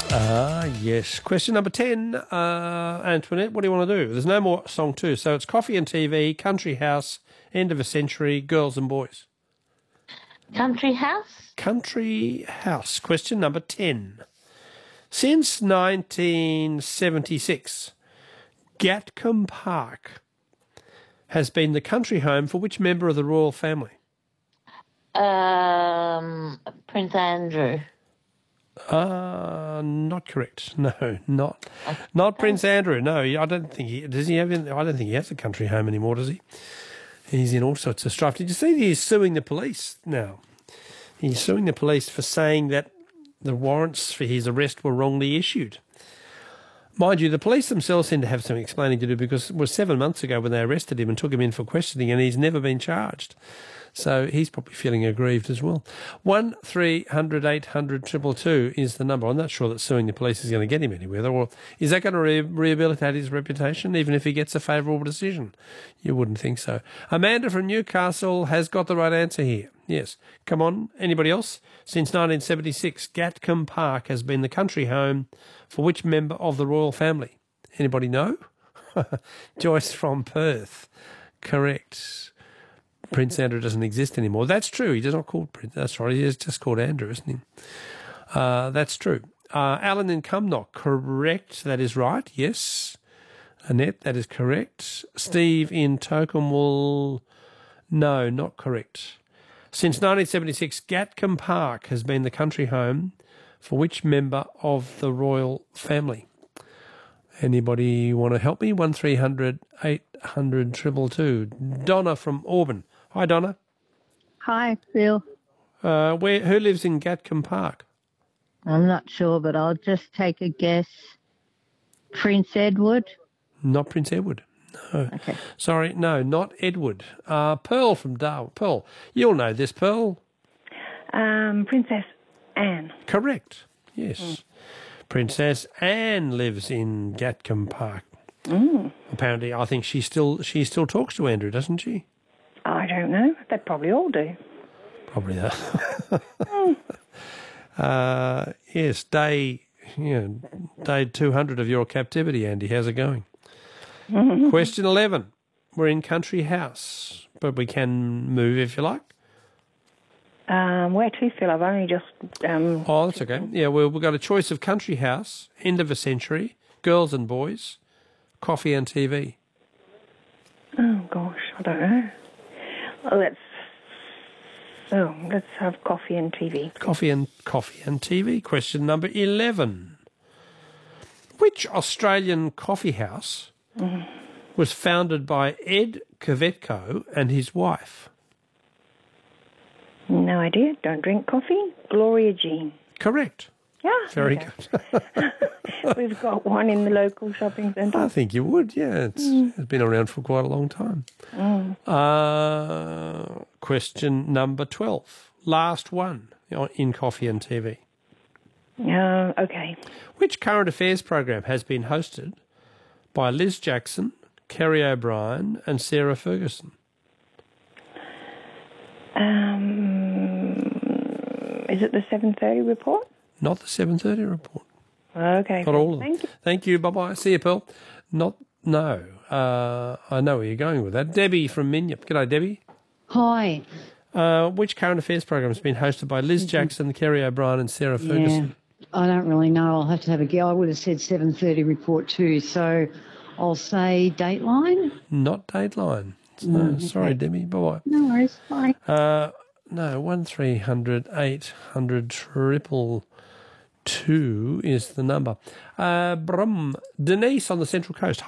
Yes. Question number 10, Antoinette, what do you want to do? There's no more song 2, so it's Coffee and TV, Country House, End of a Century, Girls and Boys. Country House? Country House. Question number 10. Since 1976, Gatcombe Park has been the country home for which member of the royal family? Prince Andrew. Not correct. No, not Prince Andrew. No, I don't think he does. He have? I don't think he has a country home anymore, does he? He's in all sorts of strife. Did you see that he's suing the police now? He's suing the police for saying that the warrants for his arrest were wrongly issued. Mind you, the police themselves seem to have some explaining to do because it was 7 months ago when they arrested him and took him in for questioning, and he's never been charged. So he's probably feeling aggrieved as well. 1300 800 222 is the number. I'm not sure that suing the police is going to get him anywhere. Or is that going to rehabilitate his reputation, even if he gets a favourable decision? You wouldn't think so. Amanda from Newcastle has got the right answer here. Yes. Come on. Anybody else? Since 1976, Gatcombe Park has been the country home for which member of the royal family? Anybody know? Joyce from Perth. Correct. Prince Andrew doesn't exist anymore. That's true. He does not call Prince. That's right. He is just called Andrew, isn't he? That's true. Alan in Cumnock, correct. That is right. Yes. Annette, that is correct. Steve in Tocumwal, no, not correct. Since 1976, Gatcombe Park has been the country home for which member of the royal family? Anybody want to help me? 1300 800 222. Donna from Auburn. Hi, Donna. Hi, Phil. Who lives in Gatcombe Park? I'm not sure, but I'll just take a guess. Prince Edward? Not Prince Edward. No. Okay. Sorry, no, not Edward. Pearl from Darwin. Pearl, you'll know this, Pearl. Princess Anne. Correct. Yes. Princess Anne lives in Gatcombe Park. Apparently, I think she still talks to Andrew, doesn't she? I don't know. They probably all do. Probably that. Yes, day 200 of your captivity, Andy. How's it going? Question 11. We're in Country House, but we can move if you like. Where to, Phil? I've only just... Oh, that's okay. Yeah, we've got a choice of Country House, End of a Century, Girls and Boys, Coffee and TV. Oh, gosh, I don't know. Let's have Coffee and TV. Coffee and TV. Question number 11. Which Australian coffee house was founded by Ed Kvetko and his wife? No idea. Don't drink coffee. Gloria Jean. Correct. Yeah. Very good. We've got one in the local shopping centre. I think you would, yeah. It's been around for quite a long time. Question number 12. Last one in Coffee and TV. Okay. Which current affairs program has been hosted by Liz Jackson, Kerry O'Brien and Sarah Ferguson? Is it the 7:30 report? Not the 7:30 report. Okay. Not all of them. Thank you. Thank you. Bye-bye. See you, Pearl. No. I know where you're going with that. Debbie from Minyip. G'day, Debbie. Hi. Which current affairs program has been hosted by Liz Jackson, Kerry O'Brien and Sarah Ferguson? I don't really know. I'll have to have a go. I would have said 7:30 report too, so I'll say Dateline. Not Dateline. No, sorry, Debbie. Bye-bye. No worries. Bye. No, 1300 800 222 is the number. Denise on the Central Coast. Hi.